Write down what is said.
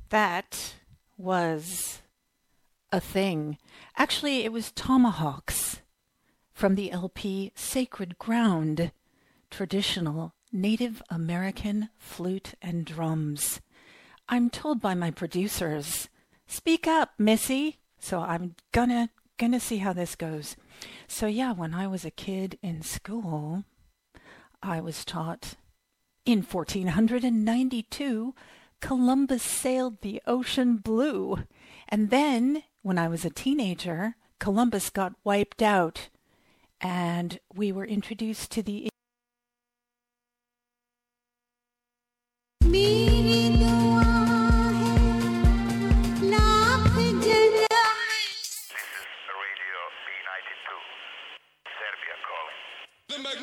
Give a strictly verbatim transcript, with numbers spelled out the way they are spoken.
That was a thing. Actually, it was Tomahawks from the L P Sacred Ground, traditional Native American flute and drums. I'm told by my producers, speak up, Missy. So I'm gonna gonna see how this goes. So yeah, when I was a kid in school, I was taught in fourteen ninety-two, Columbus sailed the ocean blue. And then, when I was a teenager, Columbus got wiped out, and we were introduced to the